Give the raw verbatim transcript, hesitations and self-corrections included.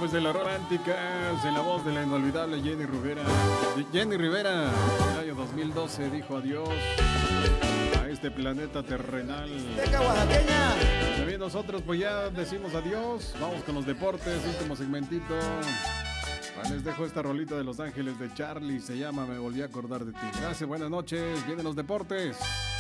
pues de las románticas, en la voz de la inolvidable Jenny Rivera. Jenny Rivera, en el año dos mil doce dijo adiós a este planeta terrenal. Teca oaxaqueña. También nosotros pues ya decimos adiós. Vamos con los deportes, último segmentito. Ah, les dejo esta rolita de Los Ángeles de Charlie, se llama Me volví a acordar de ti. Gracias, buenas noches, vienen los deportes.